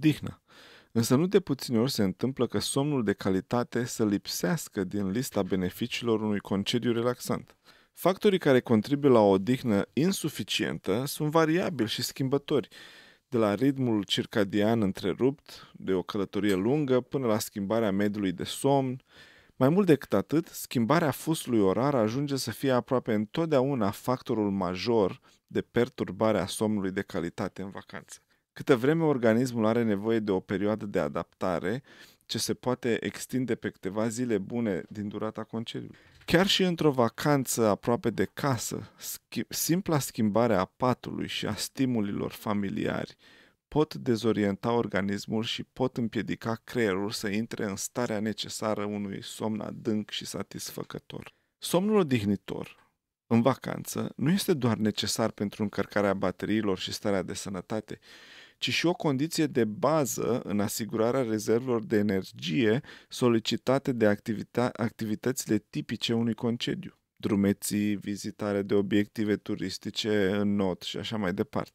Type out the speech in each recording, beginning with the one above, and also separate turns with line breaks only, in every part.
odihnă. Însă nu de puține ori se întâmplă că somnul de calitate să lipsească din lista beneficiilor unui concediu relaxant. Factorii care contribuie la o odihnă insuficientă sunt variabili și schimbători, de la ritmul circadian întrerupt de o călătorie lungă până la schimbarea mediului de somn. Mai mult decât atât, schimbarea fusului orar ajunge să fie aproape întotdeauna factorul major de perturbare a somnului de calitate în vacanță. Câtă vreme organismul are nevoie de o perioadă de adaptare, ce se poate extinde pe câteva zile bune din durata concediului. Chiar și într-o vacanță aproape de casă, simpla schimbare a patului și a stimulilor familiari pot dezorienta organismul și pot împiedica creierul să intre în starea necesară unui somn adânc și satisfăcător. Somnul odihnitor în vacanță nu este doar necesar pentru încărcarea bateriilor și starea de sănătate, ci și o condiție de bază în asigurarea rezervelor de energie solicitate de activitățile tipice unui concediu. Drumeții, vizitare de obiective turistice în not și așa mai departe.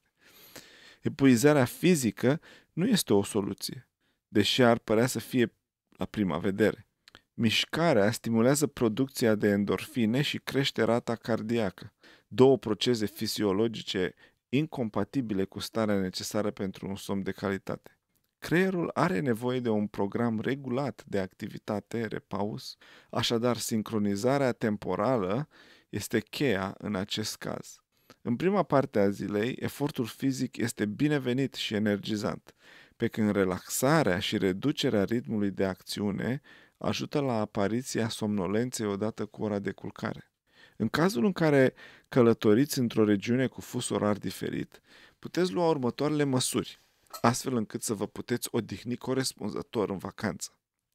Epuizarea fizică nu este o soluție, deși ar părea să fie la prima vedere. Mișcarea stimulează producția de endorfine și crește rata cardiacă, două procese fiziologice incompatibile cu starea necesară pentru un somn de calitate. Creierul are nevoie de un program regulat de activitate, repaus, așadar sincronizarea temporală este cheia în acest caz. În prima parte a zilei, efortul fizic este binevenit și energizant, pe când relaxarea și reducerea ritmului de acțiune ajută la apariția somnolenței odată cu ora de culcare. În cazul în care călătoriți într-o regiune cu fus orar diferit, puteți lua următoarele măsuri, astfel încât să vă puteți odihni corespunzător în vacanță.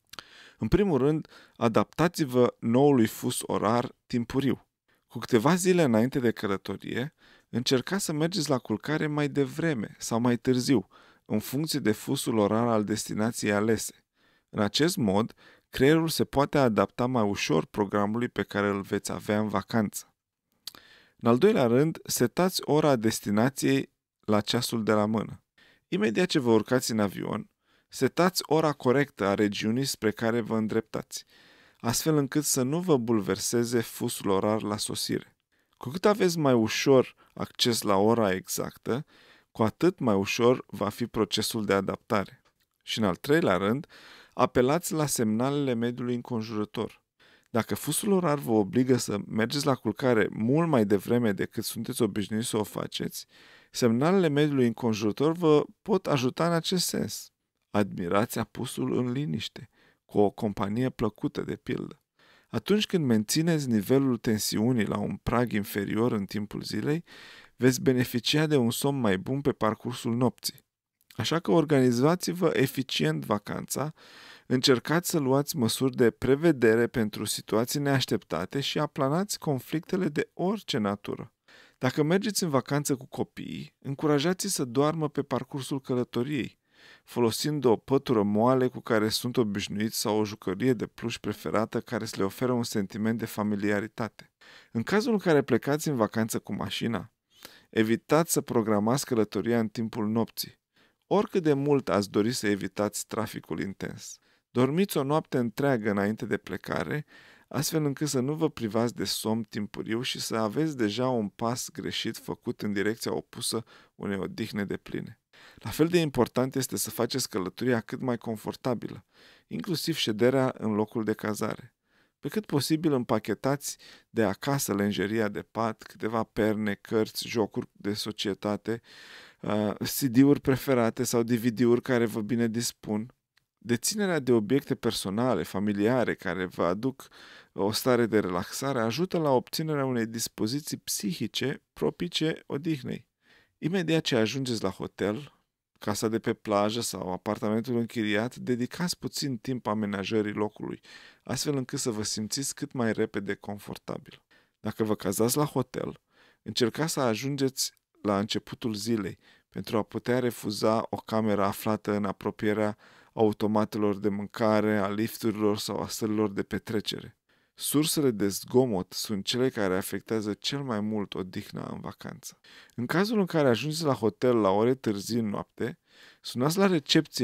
În primul rând, adaptați-vă noului fus orar timpuriu. Cu câteva zile înainte de călătorie, încercați să mergeți la culcare mai devreme sau mai târziu, în funcție de fusul orar al destinației alese. În acest mod, creierul se poate adapta mai ușor programului pe care îl veți avea în vacanță. În al doilea rând, setați ora destinației la ceasul de la mână. Imediat ce vă urcați în avion, setați ora corectă a regiunii spre care vă îndreptați, astfel încât să nu vă bulverseze fusul orar la sosire. Cu cât aveți mai ușor acces la ora exactă, cu atât mai ușor va fi procesul de adaptare. Și în al treilea rând, apelați la semnalele mediului înconjurător. Dacă fusul orar vă obligă să mergeți la culcare mult mai devreme decât sunteți obișnuiți să o faceți, semnalele mediului înconjurător vă pot ajuta în acest sens. Admirați apusul în liniște, cu o companie plăcută de pildă. Atunci când mențineți nivelul tensiunii la un prag inferior în timpul zilei, veți beneficia de un somn mai bun pe parcursul nopții. Așa că organizați-vă eficient vacanța, încercați să luați măsuri de prevedere pentru situații neașteptate și aplanați conflictele de orice natură. Dacă mergeți în vacanță cu copiii, încurajați-i să doarmă pe parcursul călătoriei, folosind o pătură moale cu care sunt obișnuiți sau o jucărie de pluș preferată care să le oferă un sentiment de familiaritate. În cazul în care plecați în vacanță cu mașina, evitați să programați călătoria în timpul nopții. Oricât de mult ați dori să evitați traficul intens. Dormiți o noapte întreagă înainte de plecare, astfel încât să nu vă privați de somn timpuriu și să aveți deja un pas greșit făcut în direcția opusă unei odihne depline. La fel de important este să faceți călătoria cât mai confortabilă, inclusiv șederea în locul de cazare. Pe cât posibil împachetați de acasă lenjeria de pat, câteva perne, cărți, jocuri de societate, CD-uri preferate sau DVD-uri care vă bine dispun. Deținerea de obiecte personale, familiare, care vă aduc o stare de relaxare, ajută la obținerea unei dispoziții psihice propice odihnei. Imediat ce ajungeți la hotel, casa de pe plajă sau apartamentul închiriat, dedicați puțin timp amenajării locului, astfel încât să vă simțiți cât mai repede confortabil. Dacă vă cazați la hotel, încercați să ajungeți la începutul zilei pentru a putea refuza o cameră aflată în apropierea automatelor de mâncare, a lifturilor sau a sălilor de petrecere. Sursele de zgomot sunt cele care afectează cel mai mult odihna în vacanță. În cazul în care ajungeți la hotel la ore târzii în noapte, sunați la recepție